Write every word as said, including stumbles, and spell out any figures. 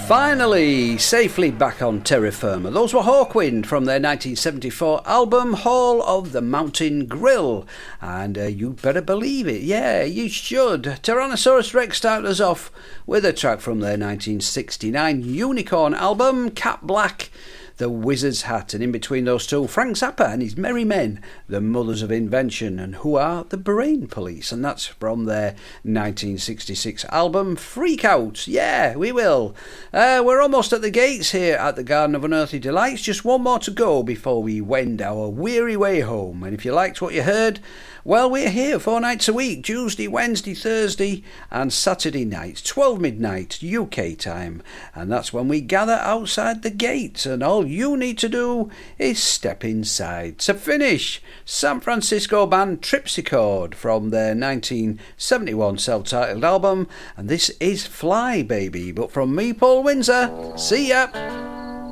Finally, safely back on terra firma. Those were Hawkwind from their nineteen seventy-four album Hall of the Mountain Grill. And uh, you better believe it, yeah, you should. Tyrannosaurus Rex started us off with a track from their nineteen sixty-nine Unicorn album, Cat Black, The Wizard's Hat, and in between those two, Frank Zappa and his Merry Men, The Mothers of Invention, and Who Are the Brain Police, and that's from their nineteen sixty-six album Freak Out. Yeah, we will. Uh, we're almost at the gates here at the Garden of Unearthly Delights, just one more to go before we wend our weary way home, and if you liked what you heard, well, we're here four nights a week, Tuesday, Wednesday, Thursday and Saturday nights, twelve midnight U K time, and that's when we gather outside the gates, and all you need to do is step inside. To finish, San Francisco band Tripsichord from their nineteen seventy-one self-titled album, and this is Fly Baby. But from me, Paul Windsor, see ya!